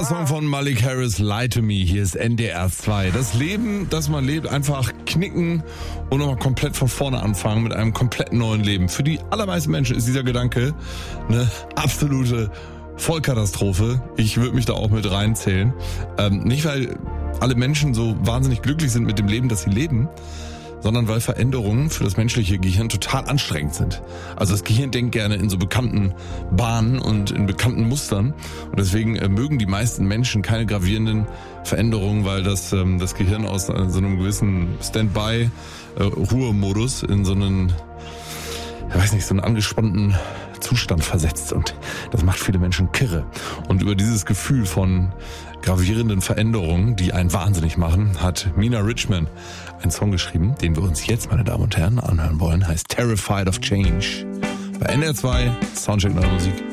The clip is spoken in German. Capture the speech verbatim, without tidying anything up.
Neuer Song von Malik Harris, Lie to Me. Hier ist N D R zwei. Das Leben, das man lebt, einfach knicken und nochmal komplett von vorne anfangen mit einem komplett neuen Leben. Für die allermeisten Menschen ist dieser Gedanke eine absolute Vollkatastrophe. Ich würde mich da auch mit reinzählen. Ähm, nicht, weil alle Menschen so wahnsinnig glücklich sind mit dem Leben, das sie leben, sondern weil Veränderungen für das menschliche Gehirn total anstrengend sind. Also das Gehirn denkt gerne in so bekannten Bahnen und in bekannten Mustern und deswegen äh, mögen die meisten Menschen keine gravierenden Veränderungen, weil das ähm, das Gehirn aus äh, so einem gewissen Standby-Ruhemodus äh, in so einen, ich weiß nicht, so einen angespannten Zustand versetzt und das macht viele Menschen kirre. Und über dieses Gefühl von gravierenden Veränderungen, die einen wahnsinnig machen, hat Mina Richman einen Song geschrieben, den wir uns jetzt, meine Damen und Herren, anhören wollen, heißt Terrified of Change. Bei N D R zwei, Soundcheck neuer Musik.